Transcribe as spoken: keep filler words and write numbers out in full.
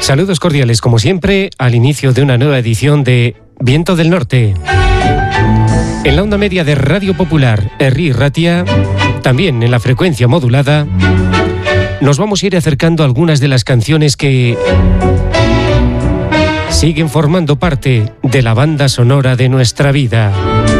Saludos cordiales, como siempre, al inicio de una nueva edición de Viento del Norte. En la onda media de Radio Popular, Herri Ratia, también en la frecuencia modulada, nos vamos a ir acercando a algunas de las canciones que siguen formando parte de la banda sonora de nuestra vida.